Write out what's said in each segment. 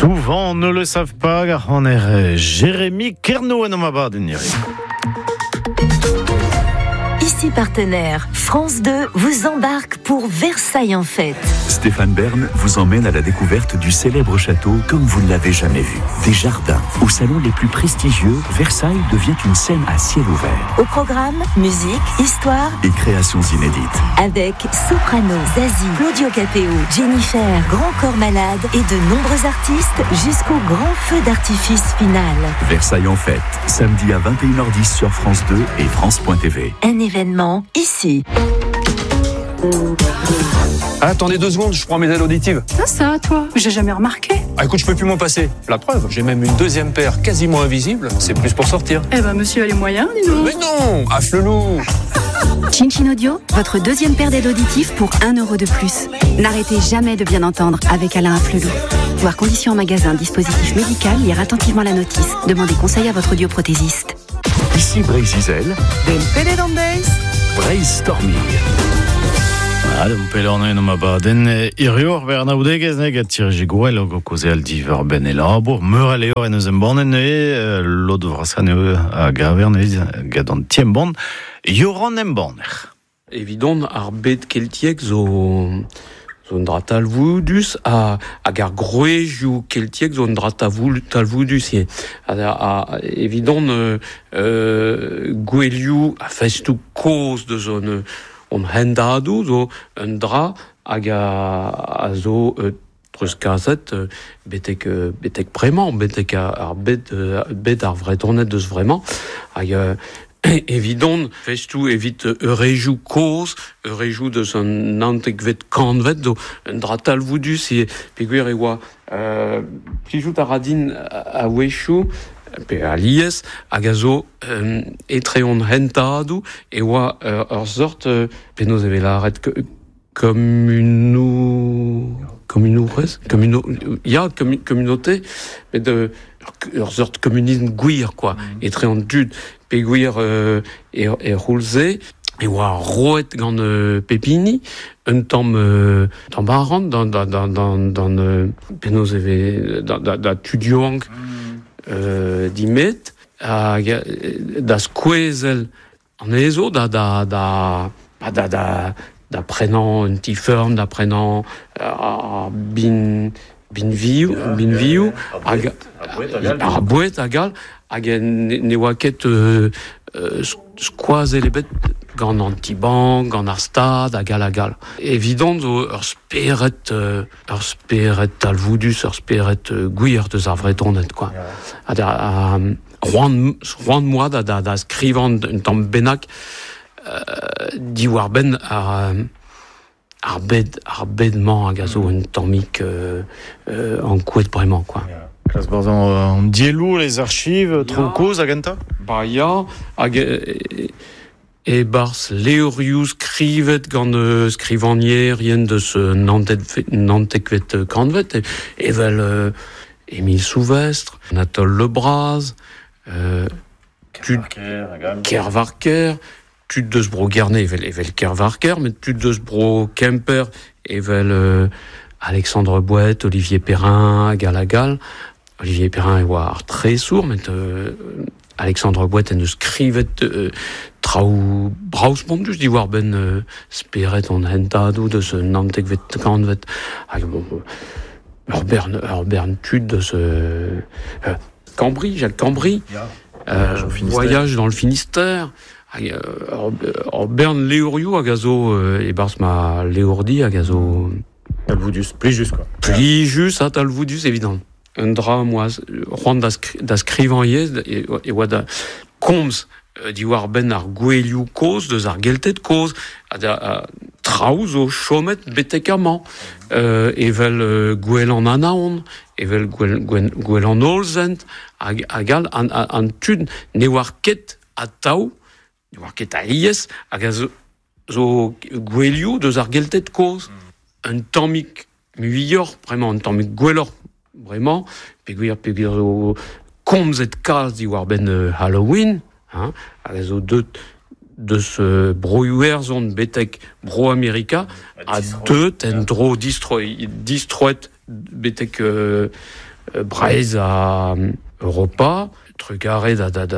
Souvent ne le savent pas, car on est Jérémy Kernou et Nomaba de Niri. Ici partenaire, France 2 vous embarque pour Versailles en fête. Stéphane Bern vous emmène à la découverte du célèbre château comme vous ne l'avez jamais vu. Des jardins, aux salons les plus prestigieux, Versailles devient une scène à ciel ouvert. Au programme, musique, histoire et créations inédites. Avec Soprano, Zazie, Claudio Capéo, Jennifer, Grand Corps Malade et de nombreux artistes jusqu'au grand feu d'artifice final. Versailles en fête, samedi à 21h10 sur France 2 et France.tv. Un événement ici. Attendez 2 secondes, je prends mes ailes auditives. Ça, toi, j'ai jamais remarqué. Ah, écoute, je peux plus m'en passer. La preuve, j'ai même une deuxième paire quasiment invisible. C'est plus pour sortir. Eh ben, monsieur a les moyens, dis donc. Mais non, affle-loup. Chin Audio, votre deuxième paire d'aides auditives pour 1 euro de plus. N'arrêtez jamais de bien entendre avec Alain Afflelou. Voir conditions en magasin, dispositif médical, lire attentivement la notice. Demandez conseil à votre audioprothésiste. Ici Braise Isel, Braise Storming. Adam pelorne Nomaba den irior Bernaudegez negat tirjiguel gokoze aldiver ben elabor meuraleor en zembonen e l'od vrasan a gaverne gadon tiembon yoron emboner. Évident arbet keltiek zo talvudus a gar groeju keltiek zo talvudus évident gueliu a festu cause de zone on hendadu zo un dra hag a zo truskazet betek vraiment betek ar bet ar vretornet deus vraiment hag évident festu evit eurejou cause eurejou deus un nantekvet kanvet zo un dra talvudus e peguer e oa plijout a radin a wechou pe a lies hag a zo etreon hentadou e oa ur sort penaos eve laret communauté mais de ur sort communisme guir quoi etreon dud pe guir e roulze e oa roet gant pepini un tamm baran dans penaos eve da tudioank dimet da skouezel an ezo da prenant un tifern da prenant bin viu a bouet a gal hag ne oa ket skoazel ebet gant an tibank gant ar stad a gal evident zo ur speret talvudus ur speret gwir deus ar vretonet quoi roan moa da skrivant un tamm bennak diwar ben ar bedman hag a zo un tammik an kouet bremañ quoi. Klas barzan on dielou les archives troncoz agenta ba ya hag e bars leoriou skrivet gant skrivanier rien de ce nantekvet kanvet evel Émile Souvestre, Anatole Lebras, Kervarker, tud deus bro Guernet evel Kervarker, mais tud deus bro Kemper evel Alexandre Bouet, Olivier Perrin, Galagal. Olivier Perrin e oa ar tre sourd, mais Alexandre Bouet en eus skrivet trao brausmondus diwar ben speret on hentadou deus nantekvet kanvet hag Bern tud de ce Cambry, Jacques Cambry, voyage dans le Finistère. Bern Léoriou à gazo et bars ma Léordi à gazo. Talvudus, plus juste quoi. Plus juste à Talvudus évident. Un drame moi Juan da skrivaniez et wada Combs diwar ben ar goueliou cause deus ar geltet cause traouz o chomet betekamañ evel gouel an anaon evel gouel an olzent agal an tud ne war ket a tao ne war ket a lies hag a zo goueliou deus ar geltet cause un tammik muior vraiment un tammik gouelor vraiment peguir o komz et kalz diwar ben Halloween hag a zo de ce brouillard zone betek bro America a deux en dro destroyed betek Braise à Europa, trucare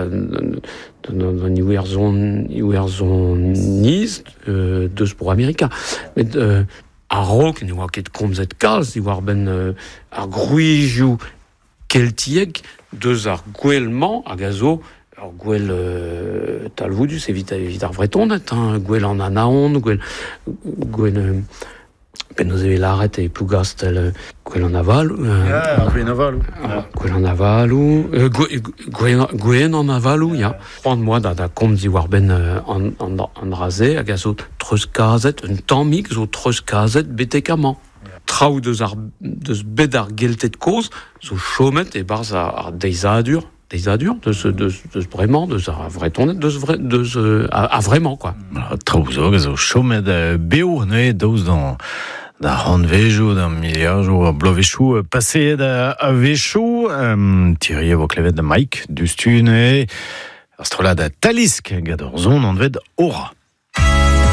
d'un iwerzon Nice, deus pour Amerika. Mais a rok, ne oa ket komzet kalz, war ben ar gruizioù keltiek, deus ar gwellman hag a zo, ar gwell talvoudus evit ar vretonet, gwell an anaon, gwell ben nous avez l'arrêt et plus gastel gwell an aval gwell an avalou gwen an avalou ya prend moi da kom di war ben an razé hag a zo treuz kazet un tammig zo treuz kazet betekamañ traoù deus bet ar geltet koz zo chomet e barz ar deizadur deus vraiment deus a vretonet deus a vraiment quoi traoù zo chomet beo ne deus da ranvejoù, da miliarjoù, a blovechoù, passeet a vechoù, Thierry vo klevet da Mike, dustune, astrolad a talisk, gad ur zon an ved ora.